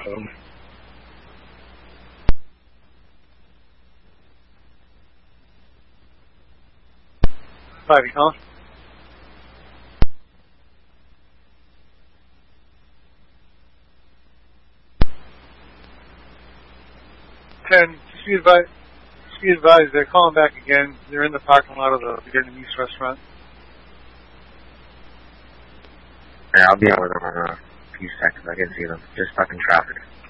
5, you calling? 10, just be advised, they're calling back again. They're in the parking lot of the Vietnamese restaurant. Yeah, I'll be over there in a few seconds. I can see them. Just stuck in traffic.